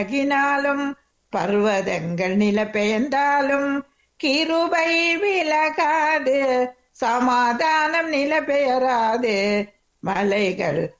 விலகினாலும் பர்வதங்கள் நில பெயர்ந்தாலும் கிருபை விலகாது, சமாதானம் நில பெயராது. மலைகள்